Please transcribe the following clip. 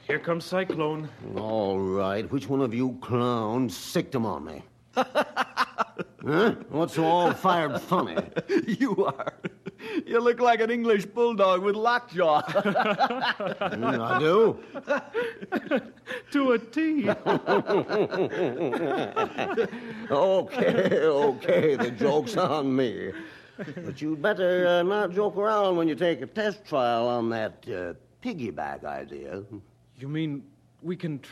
Here comes Cyclone. All right. Which one of you clowns sicked him on me? Huh? What's so all fired funny? You are. You look like an English bulldog with lockjaw. I do? To a T. Okay, the joke's on me. But you'd better not joke around when you take a test trial on that piggyback idea. You mean we can